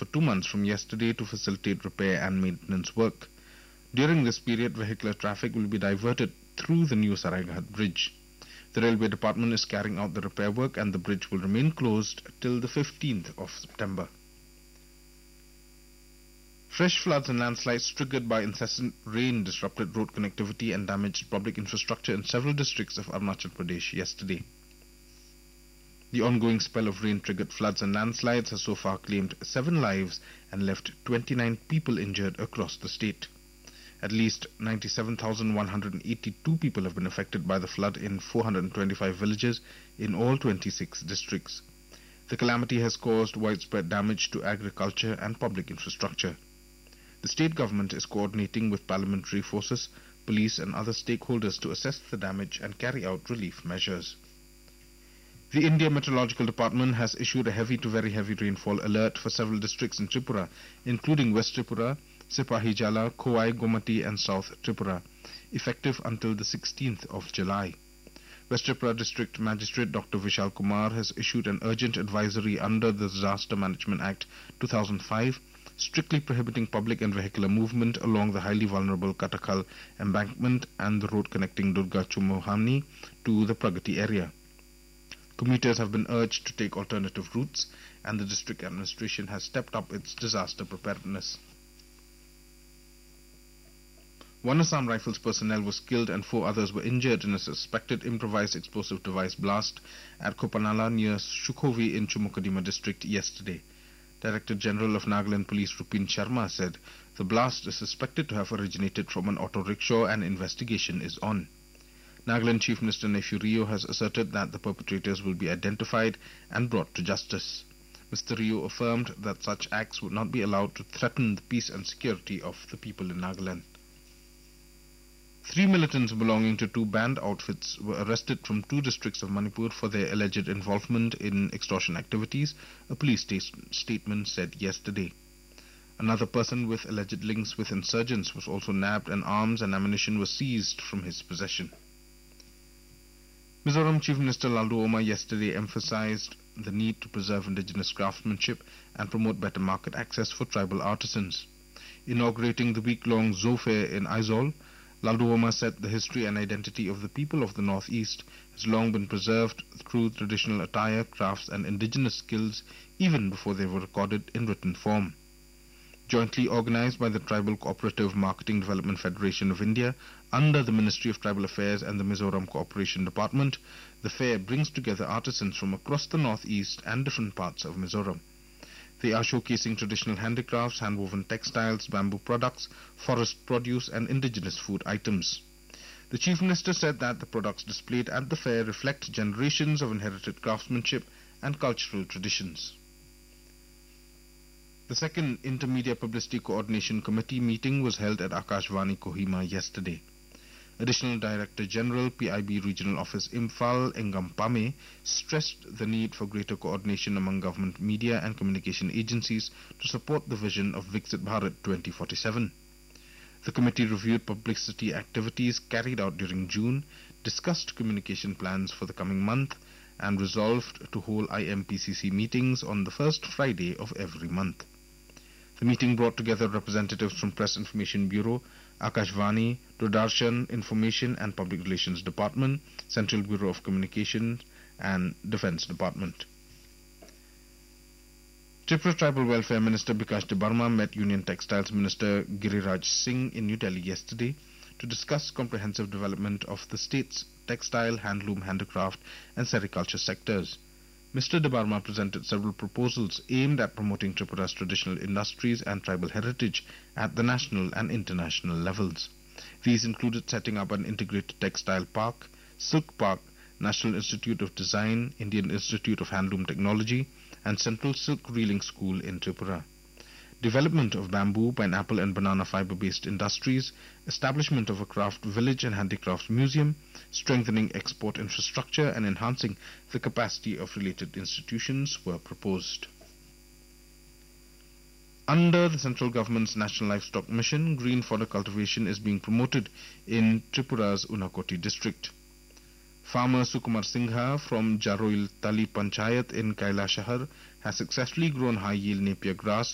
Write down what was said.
for 2 months from yesterday to facilitate repair and maintenance work. During this period, vehicular traffic will be diverted through the new Saraighat bridge. The Railway Department is carrying out the repair work and the bridge will remain closed till the 15th of September. Fresh floods and landslides triggered by incessant rain disrupted road connectivity and damaged public infrastructure in several districts of Arunachal Pradesh yesterday. The ongoing spell of rain triggered floods and landslides has so far claimed 7 lives and left 29 people injured across the state. At least 97,182 people have been affected by the flood in 425 villages in all 26 districts. The calamity has caused widespread damage to agriculture and public infrastructure. The state government is coordinating with parliamentary forces, police and other stakeholders to assess the damage and carry out relief measures. The India Meteorological Department has issued a heavy to very heavy rainfall alert for several districts in Tripura, including West Tripura, Sipahijala, Khowai, Gomati and South Tripura, effective until the 16th of July. West Tripura District Magistrate Dr. Vishal Kumar has issued an urgent advisory under the Disaster Management Act 2005, strictly prohibiting public and vehicular movement along the highly vulnerable Katakal embankment and the road connecting Durga Chumuhamni to the Pragati area. Commuters have been urged to take alternative routes, and the district administration has stepped up its disaster preparedness. One Assam Rifles personnel was killed and 4 others were injured in a suspected improvised explosive device blast at Kopanala near Shukhovi in Chumukadima district yesterday. Director General of Nagaland Police Rupin Sharma said the blast is suspected to have originated from an auto rickshaw and investigation is on. Nagaland Chief Minister Nephew Rio has asserted that the perpetrators will be identified and brought to justice. Mr. Rio affirmed that such acts would not be allowed to threaten the peace and security of the people in Nagaland. 3 militants belonging to 2 banned outfits were arrested from 2 districts of Manipur for their alleged involvement in extortion activities, a police statement said yesterday. Another person with alleged links with insurgents was also nabbed and arms and ammunition were seized from his possession. Mizoram Chief Minister Laldu Oma yesterday emphasized the need to preserve indigenous craftsmanship and promote better market access for tribal artisans. Inaugurating the week-long Zoo Fair in Aizawl, Laldu Oma said the history and identity of the people of the Northeast has long been preserved through traditional attire, crafts and indigenous skills even before they were recorded in written form. Jointly organized by the Tribal Cooperative Marketing Development Federation of India under the Ministry of Tribal Affairs and the Mizoram Cooperation Department, the fair brings together artisans from across the Northeast and different parts of Mizoram. They are showcasing traditional handicrafts, handwoven textiles, bamboo products, forest produce and indigenous food items. The Chief Minister said that the products displayed at the fair reflect generations of inherited craftsmanship and cultural traditions. The second Intermedia Publicity Coordination Committee meeting was held at Akashvani Kohima yesterday. Additional Director General PIB Regional Office Imphal Engam Pame stressed the need for greater coordination among government media and communication agencies to support the vision of Viksit Bharat 2047. The committee reviewed publicity activities carried out during June, discussed communication plans for the coming month, and resolved to hold IMPCC meetings on the first Friday of every month. The meeting brought together representatives from Press Information Bureau, Akashvani, Doordarshan, Information and Public Relations Department, Central Bureau of Communications and Defence Department. Tripura Tribal Welfare Minister Bikash Debarma met Union Textiles Minister Giriraj Singh in New Delhi yesterday to discuss comprehensive development of the state's textile, handloom, handicraft and sericulture sectors. Mr. Debarma presented several proposals aimed at promoting Tripura's traditional industries and tribal heritage at the national and international levels. These included setting up an integrated textile park, silk park, National Institute of Design, Indian Institute of Handloom Technology, and Central Silk Reeling School in Tripura. Development of bamboo, pineapple and banana fiber-based industries, establishment of a craft village and handicrafts museum, strengthening export infrastructure and enhancing the capacity of related institutions were proposed. Under the central government's National Livestock Mission, green fodder cultivation is being promoted in Tripura's Unakoti district. Farmer Sukumar Singha from Jaroil Tali Panchayat in Kailashahar has successfully grown high-yield Napier grass